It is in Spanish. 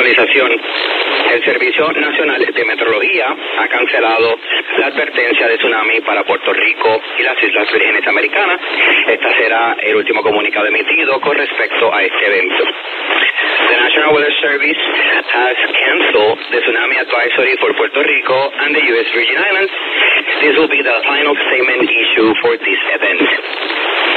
actualización. El Servicio Nacional de Meteorología ha cancelado la advertencia de tsunami para Puerto Rico y las Islas Vírgenes Americanas. Este será el último comunicado emitido con respecto a este evento. The National Weather Service has canceled the tsunami advisory for Puerto Rico and the U.S. Virgin Islands. This will be the final statement issued for this event.